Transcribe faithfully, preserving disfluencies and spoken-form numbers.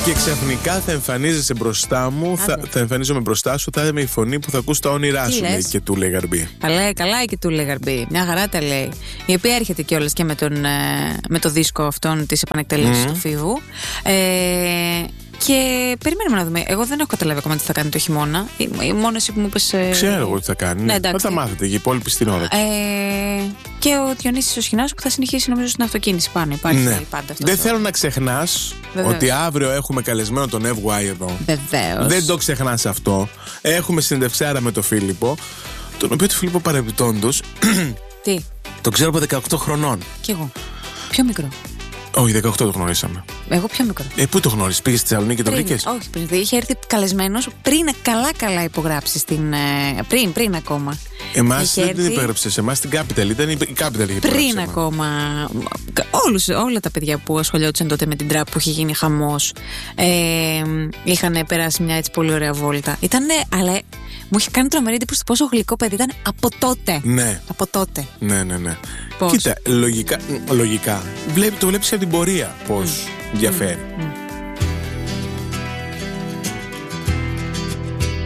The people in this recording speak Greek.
Και ξαφνικά θα εμφανίζεσαι μπροστά μου, θα, θα εμφανίζομαι μπροστά σου, θα είμαι η φωνή που θα ακούς τα όνειρά σου, λέει και Τούλε Γαρμπή. Τα λέει καλά η και Τούλε Γαρμπή. Μια χαρά τα λέει. Η οποία έρχεται κιόλας και με, τον, με το δίσκο αυτόν της επανεκτέλεσης mm. του Φίβου. Ε, Και περιμένουμε να δούμε. Εγώ δεν έχω καταλάβει ακόμα τι θα κάνει το χειμώνα. Μόνο εσύ που μου είπες. Ε... Ξέρω εγώ τι θα κάνει. Ναι, δεν θα μάθετε, οι υπόλοιποι στην ώρα. Ε, και ο Διονύσης ο Σχοινάς που θα συνεχίσει νομίζω στην αυτοκίνηση πάνω. Υπάρχει ναι. πάντα αυτό. Δεν θέλω να ξεχνάς ότι αύριο έχουμε καλεσμένο τον Εφ Γουάι εδώ. Βεβαίως. Δεν το ξεχνάς αυτό. Έχουμε συνεντευξάρα με τον Φίλιππο. Τον οποίο τον Φίλιππο παρεμπιπτόντως. Τι. Τον ξέρω από δεκαοκτώ χρονών. Κι εγώ. Πιο μικρό. Όχι, δεκαοκτώ το γνωρίσαμε. Εγώ πιο μικρό. Ε, πού το γνώρισες, πήγες στη Θεσσαλονίκη και το βρήκες? Όχι, πριν. Είχε έρθει καλεσμένος πριν καλά-καλά υπογράψει στην. Πριν, πριν ακόμα. Εμάς δεν την υπέγραψε, εμάς την Capital. Ήταν η Capital είχε πριν ακόμα. Όλους, όλα τα παιδιά που ασχολιόντουσαν τότε με την τραπ που είχε γίνει χαμός, ε, είχαν περάσει μια έτσι πολύ ωραία βόλτα. Ήτανε, αλλά μου είχε κάνει τρομερή εντύπωση το πόσο γλυκό παιδί ήταν από τότε. Ναι. Από τότε. Ναι, ναι, ναι. Πώς? Κοίτα, λογικά, λογικά βλέπει, το βλέπεις από την πορεία πώς mm. διαφέρει. Mm.